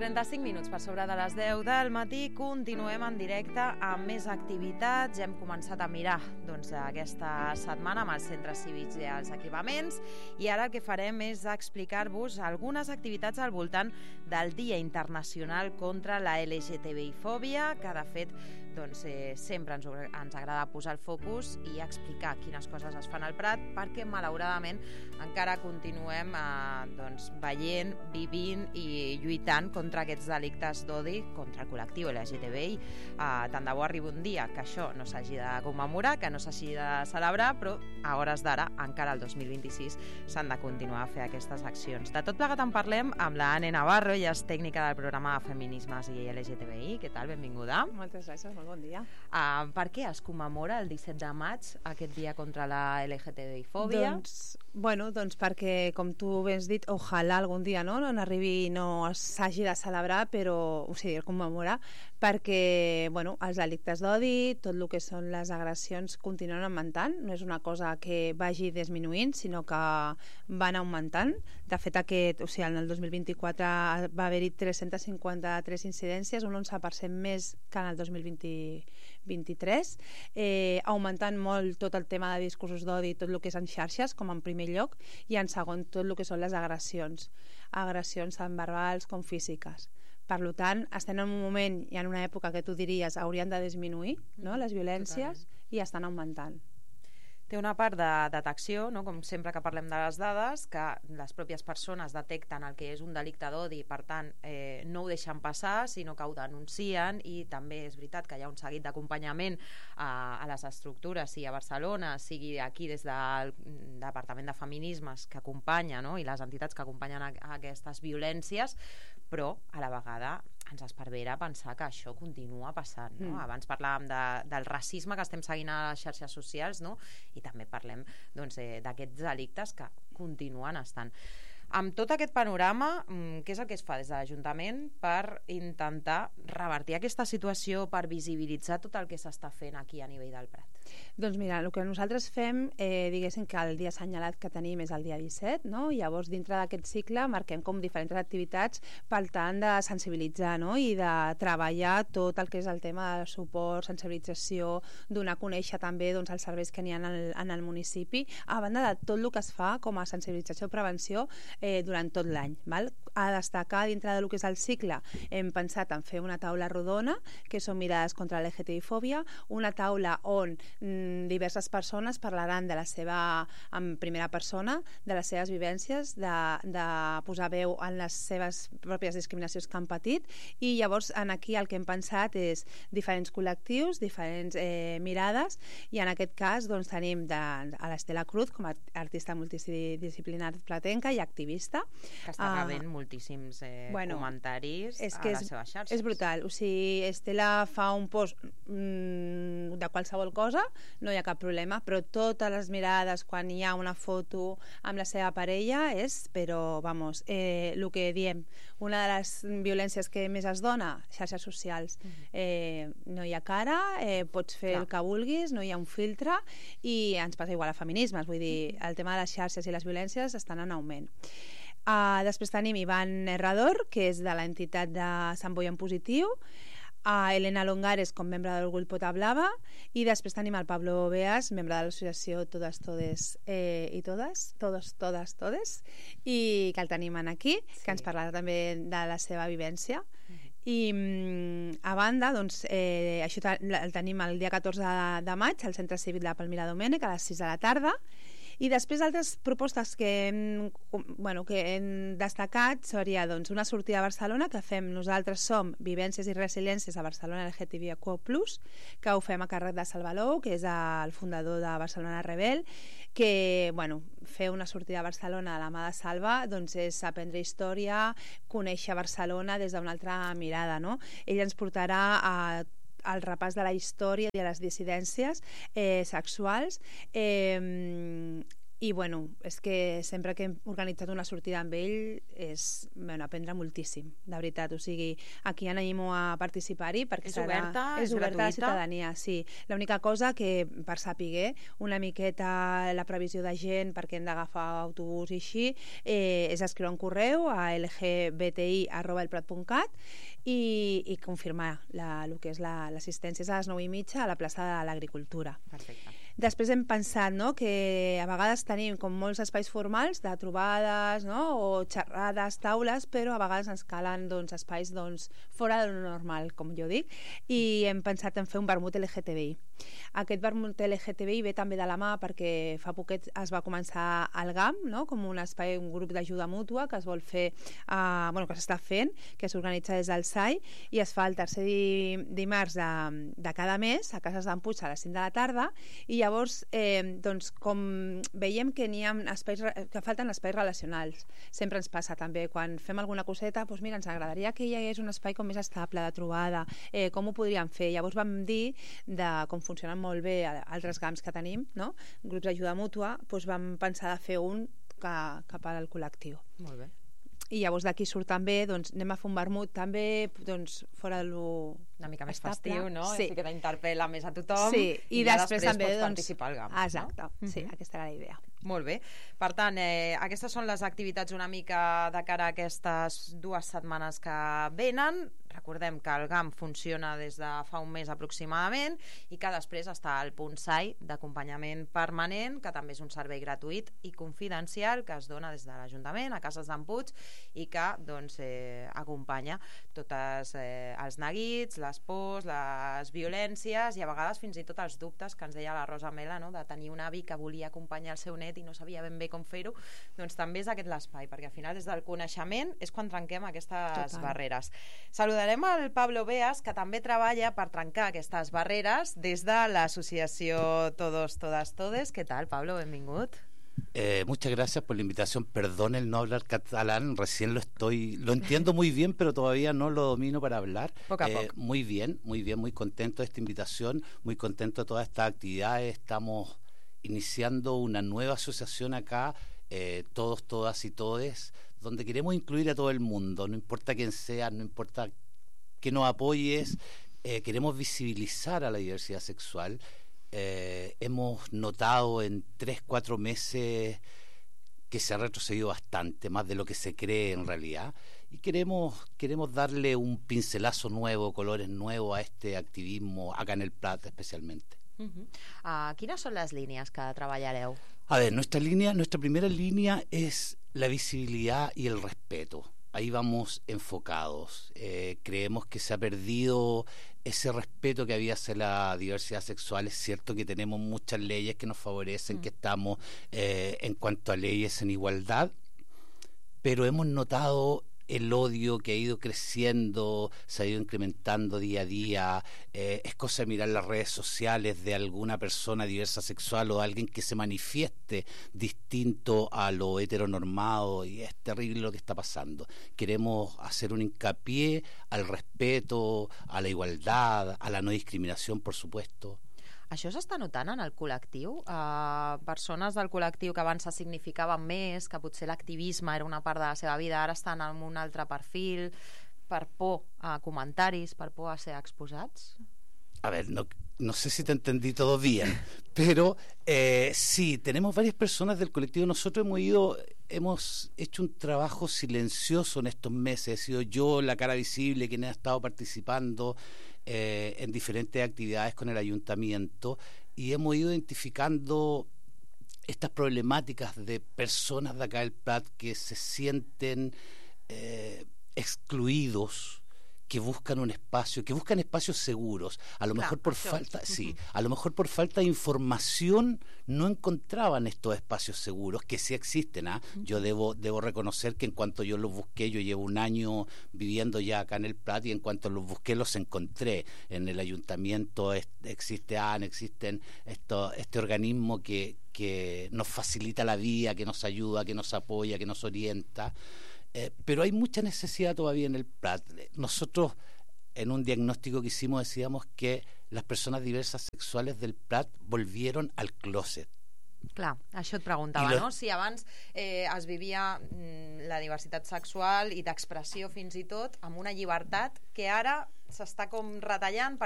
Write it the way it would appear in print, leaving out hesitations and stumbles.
35 minuts per sobre de les 10 del matí, continuem en directe amb més activitats. Hem començat a mirar aquesta setmana amb els centres cívics i els equipaments, i ara el que farem és explicar-vos algunes activitats al voltant del Dia Internacional contra la LGTBI-fòbia, que de fet sempre ens agrada posar el focus i explicar quines coses es fan al Prat, perquè malauradament encara continuem veient, vivint i lluitant contra aquests delictes d'odi contra el col·lectiu LGTBI. Tant de bo arribi un dia que això no s'hagi de commemorar, que no s'hagi de celebrar, però a hores d'ara, encara el 2026, s'han de continuar a fer aquestes accions. De tot plegat en parlem amb la Anne Navarro, ella és tècnica del programa Feminismes i LGTBI. Què tal? Benvinguda. Moltes gràcies, molt bon dia. Per què es commemora el 17 de maig aquest dia contra la LGTBI-fòbia? Doncs perquè, com tu bé has dit, ojalà algun dia no n'arribi, no s'hagi de celebrar, però, commemorar, perquè els delictes d'odi, tot el que són les agressions continuen augmentant. No és una cosa que vagi disminuint, sinó que van augmentant. De fet, en el 2024 va haver-hi 353 incidències, un 11% més que en el 2023, augmentant molt tot el tema de discursos d'odi, tot el que és en xarxes, com en primer lloc, i en segon tot el que són les agressions tant verbals com físiques. Per tant, estem en un moment i en una època que tu diries haurien de disminuir, no?, les violències. Totalment. I estan augmentant. Té una part de detecció, no? Com sempre que parlem de les dades, que les pròpies persones detecten el que és un delicte d'odi, per tant no ho deixen passar, sinó que ho denuncien, i també és veritat que hi ha un seguit d'acompanyament a les estructures, sigui a Barcelona, sigui aquí des del Departament de Feminismes, que acompanya, no?, i les entitats que acompanyen aquestes violències, però a la vegada ens esparvera pensar que això continua passant, no? Abans parlàvem del racisme que estem seguint a les xarxes socials, no? I també parlem d'aquests delictes que continuen estant. Amb tot aquest panorama, què és el que es fa des de l'Ajuntament per intentar revertir aquesta situació, per visibilitzar tot el que s'està fent aquí a nivell del Prat? Doncs mira, el que nosaltres fem, diguéssim que el dia assenyalat que tenim és el dia 17, no? I llavors dintre d'aquest cicle marquem com diferents activitats per tant de sensibilitzar, no?, i de treballar tot el que és el tema de suport, sensibilització, donar a conèixer també els serveis que n'hi ha en el municipi, a banda de tot el que es fa com a sensibilització i prevenció durant tot l'any. A destacar dintre del que és el cicle, hem pensat en fer una taula rodona, que són mirades contra la LGTBI-fòbia, una taula on diverses persones parlaran de la seva, en primera persona, de les seves vivències, de posar veu en les seves pròpies discriminacions que han patit, i llavors aquí el que hem pensat és diferents col·lectius, diferents mirades, i en aquest cas tenim a l'Estela Cruz com a artista multidisciplinària platenca i activista. Que està rebent moltíssims comentaris a les seves xarxes. És brutal. O sigui, Estela fa un post de qualsevol cosa, no hi ha cap problema, però totes les mirades quan hi ha una foto amb la seva parella però el que diem, una de les violències que més es dona, xarxes socials. No hi ha cara, pots fer el que vulguis, no hi ha un filtre, i ens passa igual a feminismes, vull dir, el tema de les xarxes i les violències estan en augment. Després tenim Ivan Herrador, que és de l'entitat de Sant Boi en Positiu, Elena Longares com membre del grup Pota Blava, i després tenim el Pablo Beas, membre de l'associació Todas Todes i Todes, i que el tenim aquí, que ens parlarà també de la seva vivència. I a banda, això el tenim el dia 14 de maig al Centre Cívic de Palmira Domènech a les 6 de la tarda. I després altres propostes que hem destacat seria una sortida a Barcelona que fem nosaltres, som Vivències i Resiliències a Barcelona LGTBIQ+, que ho fem a càrrec de Salvalou, que és el fundador de Barcelona Rebel, que fer una sortida a Barcelona a la mà de Salva és aprendre història, conèixer Barcelona des d'una altra mirada, no? Ell ens portarà al repàs de la història i de les dissidències sexuals, I, bueno, és que sempre que hem organitzat una sortida amb ell és aprendre moltíssim, de veritat. O sigui, aquí animo a participar-hi perquè és oberta, és oberta a la gratuïta? ciutadania, sí. L'única cosa que, per saber una miqueta la previsió de gent perquè hem d'agafar autobús i així, és escriure un correu a lgbti@elprat.cat i confirmar el que és l'assistència. És a les 9:30 a la plaça de l'Agricultura. Perfecte. Després hem pensat, no?, que a vegades tenim com molts espais formals de trobades, no?, o xerrades, taules, però a vegades ens calen espais fora de lo normal, com jo dic, i hem pensat en fer un vermut LGTBI. Aquest vermut LGTBI ve també de la mà perquè fa poquet es va començar el GAM, no?, com un espai, un grup d'ajuda mútua que es vol fer, que s'està fent, que s'organitza des del SAI, i es fa el tercer dimarts de cada mes a Cases d'en Puig a les 5 de la tarda, i llavors, com veiem que n'hi ha espais, que falten espais relacionals. Sempre ens passa també, quan fem alguna coseta, doncs mira, ens agradaria que hi hagués un espai com més estable, de trobada, com ho podríem fer? Llavors vam dir, com funcionen molt bé altres GAMs que tenim, no?, grups d'ajuda mútua, doncs vam pensar de fer un cap al col·lectiu. Molt bé. I llavors d'aquí surt també, anem a fer un vermut també, fora de lo una mica més estable. festiu, no? Sí. Així que t'interpel·la més a tothom, sí. I després també pots participar al GAM. Exacte, no? Sí, aquesta era la idea. Molt bé. Per tant, aquestes són les activitats una mica de cara a aquestes 2 setmanes que venen. Recordem que el GAM funciona des de fa un mes aproximadament i que després està el punt SAI d'acompanyament permanent, que també és un servei gratuït i confidencial que es dona des de l'Ajuntament a Cases d'en Puig i que acompanya tots els neguits, les pors, les violències i a vegades fins i tot els dubtes que ens deia la Rosa Mela, no?, de tenir un avi que volia acompanyar el seu net i no sabia ben bé com fer-ho. Doncs també és aquest l'espai, perquè al final des del coneixement és quan trenquem aquestes barreres. Saludarem el Pablo Beas, que també treballa per trencar aquestes barreres des de l'associació Todos, Todas, Todes. ¿Qué tal, Pablo? Benvingut. Muchas gracias por la invitación. Perdón el no hablar catalán, recién lo entiendo muy bien, pero todavía no lo domino para hablar. Poco a poco. Muy bien, muy contento de esta invitación, muy contento de todas estas actividades. Estamos iniciando una nueva asociación acá, Todos, Todas y Todes, donde queremos incluir a todo el mundo, no importa quién sea, no importa que nos apoyes, queremos visibilizar a la diversidad sexual. Hemos notado en 3-4 meses que se ha retrocedido bastante, más de lo que se cree en realidad, y queremos darle un pincelazo nuevo, colores nuevos a este activismo acá en el Prat especialmente. Quines són les línies que treballareu? A ver, nuestra primera línea es la visibilidad y el respeto. Ahí vamos enfocados. Creemos que se ha perdido ese respeto que había hacia la diversidad sexual. Es cierto que tenemos muchas leyes que nos favorecen, que estamos en cuanto a leyes en igualdad, pero hemos notado el odio que ha ido creciendo, se ha ido incrementando día a día. Es cosa de mirar las redes sociales de alguna persona diversa sexual o de alguien que se manifieste distinto a lo heteronormado, y es terrible lo que está pasando. Queremos hacer un hincapié al respeto, a la igualdad, a la no discriminación, por supuesto. Això s'està notant en el col·lectiu? Persones del col·lectiu que abans se significaven més, que potser l'activisme era una part de la seva vida, ara estan en un altre perfil, per por a comentaris, per por a ser exposats? A ver, no sé si te entendí todo bien, pero sí, tenemos varias personas del colectivo. Nosotros hemos hecho un trabajo silencioso en estos meses. He sido yo la cara visible quien ha estado participando en diferentes actividades con el ayuntamiento, y hemos ido identificando estas problemáticas de personas de acá del Prat que se sienten excluidos, que buscan un espacio, que buscan espacios seguros. A lo mejor por falta, a lo mejor por falta de información no encontraban estos espacios seguros, que sí existen. Yo debo reconocer que en cuanto yo los busqué, yo llevo un año viviendo ya acá en el Prat, y en cuanto los busqué los encontré. En el ayuntamiento existen este organismo que nos facilita la vida, que nos ayuda, que nos apoya, que nos orienta. Pero hay mucha necesidad todavía en el Prat. Nosotros, en un diagnóstico que hicimos, decíamos que las personas diversas sexuales del Prat volvieron al closet. Clar, això et preguntava, no? Si abans es vivia la diversitat sexual i d'expressió fins i tot amb una llibertat que ara s'està com retallant